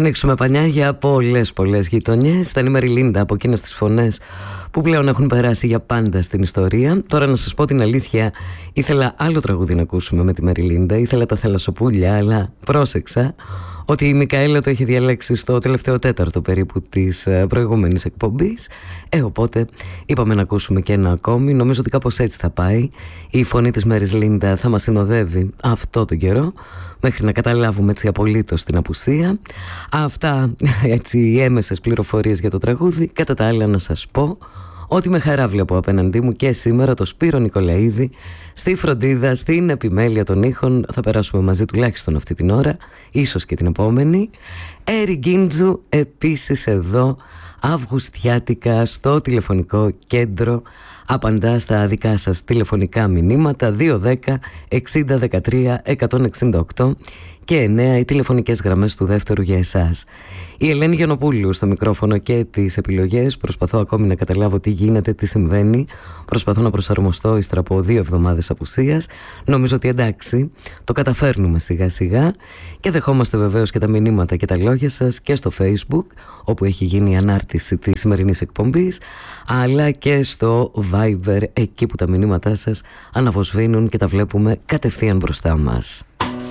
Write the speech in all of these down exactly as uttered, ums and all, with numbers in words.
ανοίξουμε πανιά για πολλές πολλές γειτονιές. Ήταν η Μεριλίντα, από εκείνες τις φωνές που πλέον έχουν περάσει για πάντα στην ιστορία. Τώρα να σας πω την αλήθεια, ήθελα άλλο τραγούδι να ακούσουμε με τη Μεριλίντα. Ήθελα τα Θαλασσοπούλια, αλλά πρόσεξα ότι η Μικαέλα το έχει διαλέξει στο τελευταίο τέταρτο περίπου της προηγούμενης εκπομπής. Ε, οπότε είπαμε να ακούσουμε και ένα ακόμη. Νομίζω ότι κάπως έτσι θα πάει. Η φωνή της Μεριλίντα θα μας συνοδεύει αυτό τον καιρό, μέχρι να καταλάβουμε έτσι απολύτως την απουσία. Αυτά έτσι οι έμεσες πληροφορίες για το τραγούδι. Κατά τα άλλα να σας πω ότι με χαρά βλέπω απέναντί μου και σήμερα το Σπύρο Νικολαίδη στη φροντίδα, στην επιμέλεια των ήχων. Θα περάσουμε μαζί τουλάχιστον αυτή την ώρα, ίσως και την επόμενη. Έρη Γκίντζου επίσης εδώ αυγουστιάτικα στο τηλεφωνικό κέντρο. Απαντά στα δικά σας τηλεφωνικά μηνύματα δύο δέκα εξήντα δεκατρία εκατόν εξήντα οκτώ και εννέα οι τηλεφωνικές γραμμές του δεύτερου για εσάς. Η Ελένη Γιαννοπούλου στο μικρόφωνο και τις επιλογές. Προσπαθώ ακόμη να καταλάβω τι γίνεται, τι συμβαίνει. Προσπαθώ να προσαρμοστώ ύστερα από δύο εβδομάδες απουσίας. Νομίζω ότι εντάξει, το καταφέρνουμε σιγά σιγά και δεχόμαστε βεβαίως και τα μηνύματα και τα λόγια σας και στο Facebook, όπου έχει γίνει η ανάρτηση της σημερινής εκπομπής, αλλά και στο Viber, εκεί που τα μηνύματά σας αναβοσβήνουν και τα βλέπουμε κατευθείαν μπροστά μας.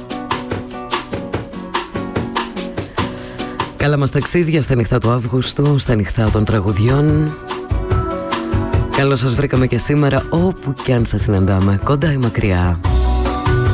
Καλά μας ταξίδια στα νυχτά του Αύγουστου, στα νυχτά των τραγουδιών. Καλώς σας βρήκαμε και σήμερα, όπου κι αν σας συναντάμε, κοντά ή μακριά.